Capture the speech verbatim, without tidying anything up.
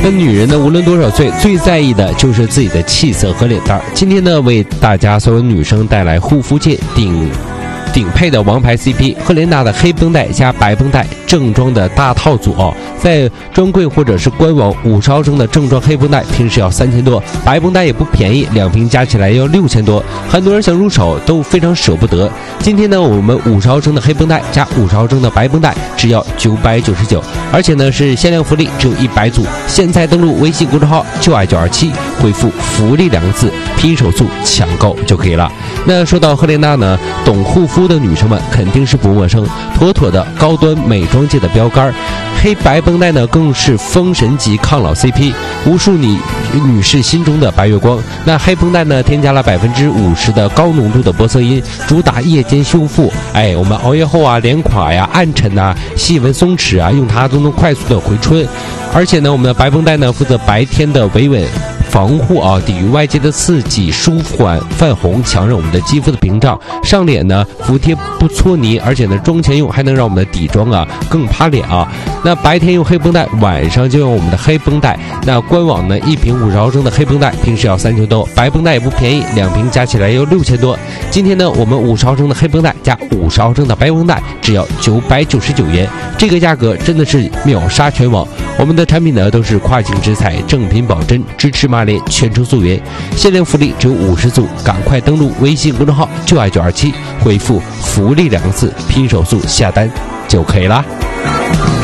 那女人呢，无论多少岁，最在意的就是自己的气色和脸蛋。今天呢，为大家所有女生带来护肤界顶顶配的王牌 C P 赫莲娜的黑绷带加白绷带正装的大套组哦，在专柜或者是官网五十毫升的正装黑绷带平时要三千多，白绷带也不便宜，两瓶加起来要六千多，很多人想入手都非常舍不得。今天呢，我们五十毫升的黑绷带加五十毫升的白绷带只要九百九十九，而且呢是限量福利，只有一百组。现在登录微信公众号就爱九二七，回复福利两个字，拼手速抢购就可以了。那说到赫莲娜呢，懂护肤的女生们肯定是不陌生，妥妥的高端美妆界的标杆。黑白绷带呢更是封神级抗老 C P， 无数女女士心中的白月光。那黑绷带呢添加了百分之五十的高浓度的玻色因，主打夜间修复。哎，我们熬夜后啊，脸垮呀、暗沉呐、细纹松弛啊，用它都能快速的回春。而且呢，我们的白绷带呢负责白天的维稳防护啊，抵御外界的刺激，舒缓泛红，强韧我们的肌肤的屏障。上脸呢服帖不搓泥，而且呢妆前用还能让我们的底妆啊更趴脸啊。那白天用黑绷带，晚上就用我们的黑绷带。那官网呢一瓶五十毫升的黑绷带平时要三千多，白绷带也不便宜，两瓶加起来要六千多。今天呢我们五十毫升的黑绷带加五十毫升的白绷带只要九百九十九元，这个价格真的是秒杀全网。我们的产品呢都是跨境直采，正品保真，支持马脸，全程溯源，限量福利只有五十组，赶快登录微信公众号就爱九二七，回复福利两个字，拼手速下单就可以啦。